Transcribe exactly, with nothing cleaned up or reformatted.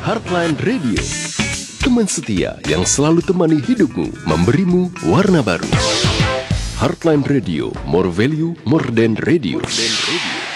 Heartline Radio, teman setia yang selalu temani hidupmu, memberimu warna baru. Heartline Radio, more value, more than radio. More than radio.